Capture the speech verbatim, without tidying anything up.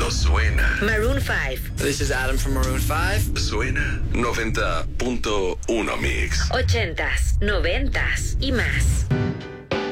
no suena. Maroon five. This is Adam from Maroon five. Suena noventa punto uno Mix. Ochentas, noventas y más.